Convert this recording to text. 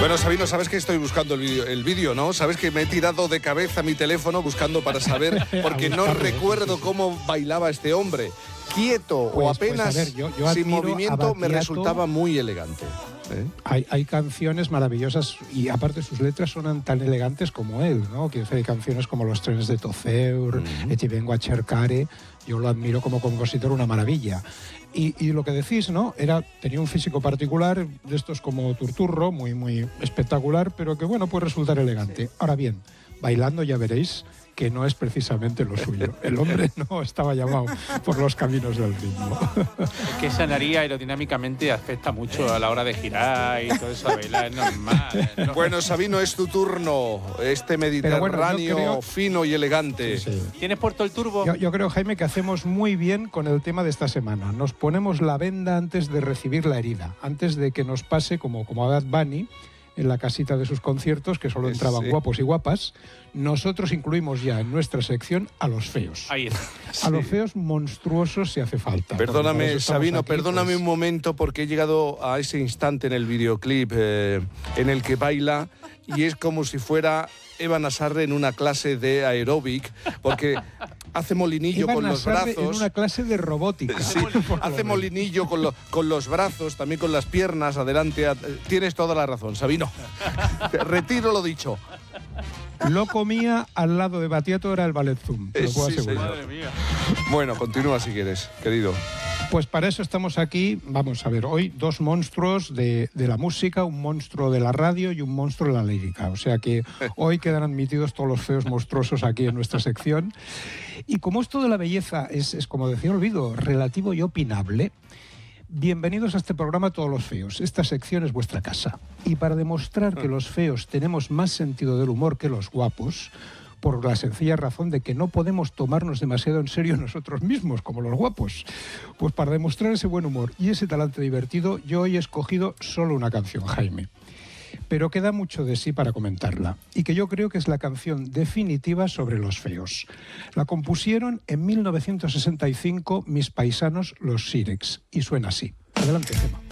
Bueno, Sabino, sabes que estoy buscando el vídeo, ¿no? Sabes que me he tirado de cabeza mi teléfono buscando para saber, porque no recuerdo cómo bailaba este hombre. Quieto o apenas yo sin movimiento me resultaba muy elegante. Hay canciones maravillosas y aparte sus letras son tan elegantes como él, ¿no? Quiero decir, hay canciones como Los trenes de Toceur, Ti vengo a cercare. Yo lo admiro como compositor, una maravilla. Y lo que decís, ¿no? Tenía un físico particular, de estos como Turturro, muy espectacular, pero que, bueno, puede resultar elegante. Ahora bien, bailando ya veréis que no es precisamente lo suyo. El hombre no estaba llamado por los caminos del ritmo. Es que esa nariz aerodinámicamente afecta mucho a la hora de girar y todo eso, bailar es normal, ¿no? Bueno, Sabino, es tu turno. Este Mediterráneo fino y elegante. Sí. ¿Tienes puesto el turbo? Yo creo, Jaime, que hacemos muy bien con el tema de esta semana. Nos ponemos la venda antes de recibir la herida, antes de que nos pase como a Bad Bunny, en la casita de sus conciertos, que solo entraban guapos y guapas. Nosotros incluimos ya en nuestra sección a los feos. Ahí está. A los feos monstruosos si hace falta. Perdóname, Sabino, perdóname un momento, porque he llegado a ese instante en el videoclip en el que baila y es como si fuera Eva Nassarre en una clase de aeróbic, porque hace molinillo con los brazos. En una clase de robótica. Sí, hace molinillo con los brazos, también con las piernas, adelante. Tienes toda la razón, Sabino. Retiro lo dicho. Lo comía al lado de Battiato, era el ballet zoom, te lo puedo asegurar. Madre mía. Bueno, continúa si quieres, querido. Pues para eso estamos aquí. Vamos a ver, hoy dos monstruos de la música, un monstruo de la radio y un monstruo de la lírica. O sea que hoy quedan admitidos todos los feos monstruosos aquí en nuestra sección. Y como esto de la belleza es como decía Olvido, relativo y opinable, bienvenidos a este programa todos los feos. Esta sección es vuestra casa. Y para demostrar que los feos tenemos más sentido del humor que los guapos, por la sencilla razón de que no podemos tomarnos demasiado en serio nosotros mismos, como los guapos. Pues para demostrar ese buen humor y ese talante divertido, yo hoy he escogido solo una canción, Jaime. Pero queda mucho de sí para comentarla, y que yo creo que es la canción definitiva sobre los feos. La compusieron en 1965 mis paisanos, los Sirex, y suena así. Adelante, Gemma.